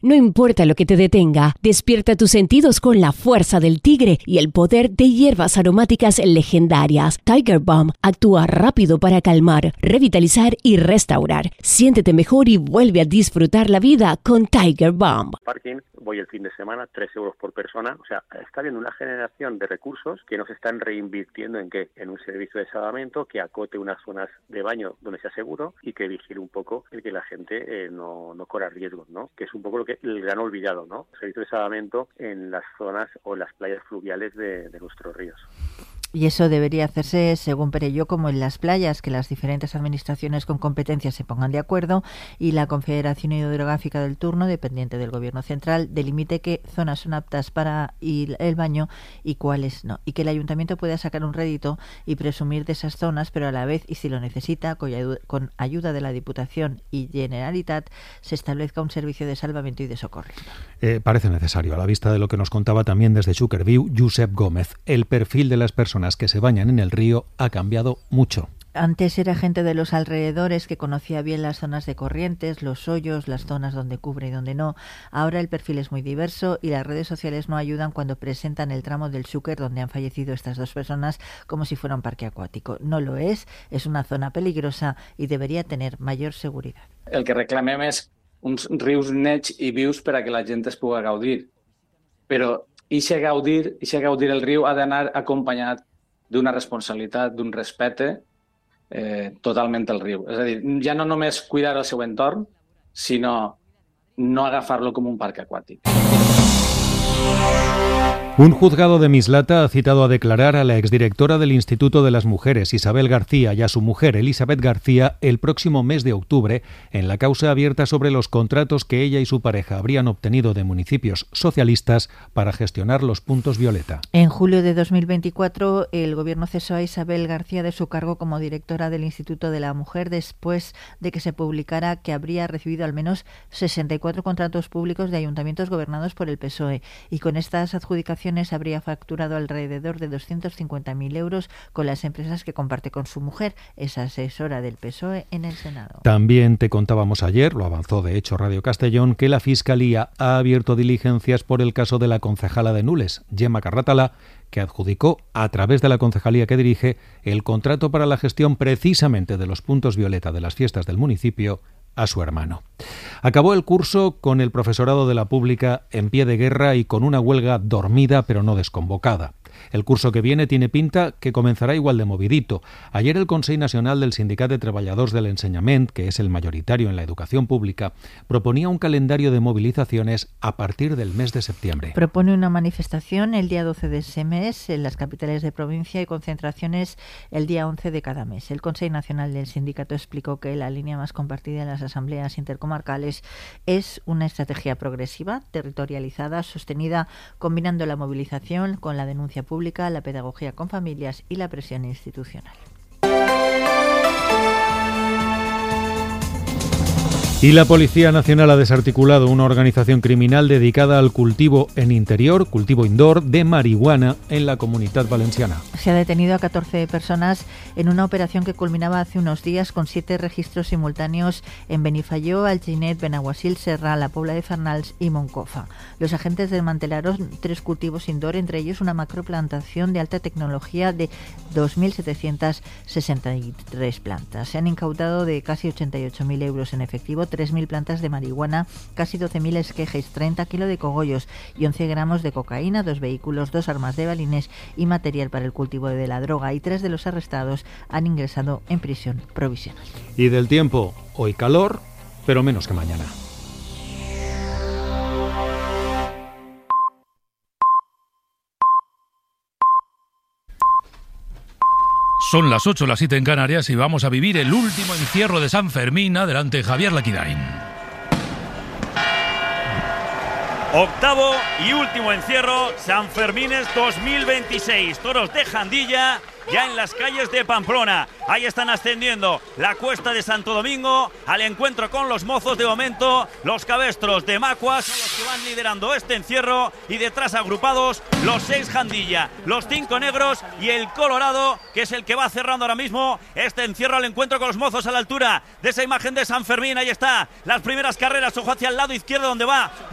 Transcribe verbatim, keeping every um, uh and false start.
No importa lo que te detenga, despierta tus sentidos con la fuerza del tigre y el poder de hierbas aromáticas legendarias. Tiger Balm actúa rápido para calmar, revitalizar y restaurar. Siéntete mejor y vuelve a disfrutar la vida con Tiger Balm. Parking, voy el fin de semana, tres euros por persona. O sea, está habiendo una generación de recursos que nos están reinvirtiendo en qué, en un servicio de salvamento que acote unas zonas de baño donde sea seguro y que vigile un poco el que la gente eh, no, no corra riesgos, ¿no? Que es un poco lo que el gran olvidado, ¿no? El servicio de salvamento en las zonas o las playas fluviales de, de nuestros ríos. Y eso debería hacerse, según Perelló, como en las playas, que las diferentes administraciones con competencias se pongan de acuerdo y la Confederación Hidrográfica del turno, dependiente del Gobierno central, delimite qué zonas son aptas para ir el baño y cuáles no. Y que el Ayuntamiento pueda sacar un rédito y presumir de esas zonas, pero a la vez, y si lo necesita, con ayuda de la Diputación y Generalitat, se establezca un servicio de salvamento y de socorrismo. Eh, parece necesario, a la vista de lo que nos contaba también desde Xúquer-Viu, Josep Gómez. El perfil de las personas que se bañan en el río ha cambiado mucho. Antes era gente de los alrededores que conocía bien las zonas de corrientes, los hoyos, las zonas donde cubre y donde no. Ahora el perfil es muy diverso y las redes sociales no ayudan cuando presentan el tramo del Xúquer donde han fallecido estas dos personas como si fuera un parque acuático. No lo es, es una zona peligrosa y debería tener mayor seguridad. El que reclamem és uns rius nets i vius per a que la gent es pugui gaudir. Però ixe gaudir, ixe gaudir el riu ha d'anar acompanyat d'una responsabilitat, d'un respecte eh, totalment al riu. És a dir, ja no només cuidar el seu entorn, sinó no agafar-lo com un parc aquàtic. Un juzgado de Mislata ha citado a declarar a la exdirectora del Instituto de las Mujeres, Isabel García, y a su mujer, Elizabeth García, el próximo mes de octubre en la causa abierta sobre los contratos que ella y su pareja habrían obtenido de municipios socialistas para gestionar los puntos violeta. En julio de dos mil veinticuatro, el Gobierno cesó a Isabel García de su cargo como directora del Instituto de la Mujer después de que se publicara que habría recibido al menos sesenta y cuatro contratos públicos de ayuntamientos gobernados por el P S O E y con estas adjudicaciones habría facturado alrededor de doscientos cincuenta mil euros con las empresas que comparte con su mujer, es asesora del P S O E en el Senado. También te contábamos ayer, lo avanzó de hecho Radio Castellón, que la Fiscalía ha abierto diligencias por el caso de la concejala de Nules, Gemma Carratala, que adjudicó a través de la concejalía que dirige el contrato para la gestión precisamente de los puntos violeta de las fiestas del municipio a su hermano. Acabó el curso con el profesorado de la pública en pie de guerra y con una huelga dormida pero no desconvocada. El curso que viene tiene pinta que comenzará igual de movidito. Ayer el Consell Nacional del Sindicat de Treballadors de l'Ensenyament, que es el mayoritario en la educación pública, proponía un calendario de movilizaciones a partir del mes de septiembre. Propone una manifestación el día doce de ese mes en las capitales de provincia y concentraciones el día once de cada mes. El Consell Nacional del Sindicato explicó que la línea más compartida en las asambleas intercomarcales es una estrategia progresiva, territorializada, sostenida, combinando la movilización con la denuncia pública, la pedagogía con familias y la presión institucional. Y la Policía Nacional ha desarticulado una organización criminal dedicada al cultivo en interior, cultivo indoor, de marihuana en la Comunitat Valenciana. Se ha detenido a catorce personas en una operación que culminaba hace unos días con siete registros simultáneos en Benifaió, Alginet, Benaguasil, Serra, la Pobla de Farnals y Moncofa. Los agentes desmantelaron tres cultivos indoor, entre ellos una macroplantación de alta tecnología de dos mil setecientas sesenta y tres plantas. Se han incautado de casi ochenta y ocho mil euros en efectivo, tres mil plantas de marihuana, casi doce mil esquejes, treinta kilos de cogollos y once gramos de cocaína, dos vehículos, dos armas de balines y material para el cultivo de la droga, y tres de los arrestados han ingresado en prisión provisional. Y del tiempo, hoy calor, pero menos que mañana. Son las ocho, las siete en Canarias y vamos a vivir el último encierro de San Fermín. Adelante, Javier Laquidain. Octavo y último encierro, San Fermines dos mil veintiséis. Toros de Jandilla ya en las calles de Pamplona. Ahí están ascendiendo la cuesta de Santo Domingo al encuentro con los mozos. De momento, los cabestros de Macua son los que van liderando este encierro, y detrás agrupados los seis Jandilla, los cinco negros y el Colorado, que es el que va cerrando ahora mismo este encierro al encuentro con los mozos a la altura de esa imagen de San Fermín. Ahí está, las primeras carreras, ojo hacia el lado izquierdo donde va